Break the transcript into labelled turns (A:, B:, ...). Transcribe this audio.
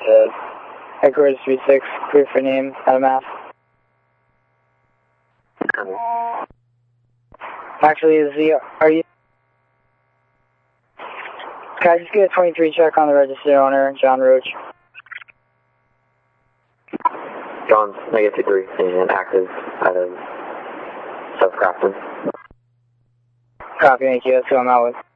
A: Headquarters 36, clear for name, out of math. Actually, are you... Can I just get a 23 check on the registered owner, John Roach?
B: John's -3 and active out of South Crafton.
A: Copy, thank you. That's who I'm out with.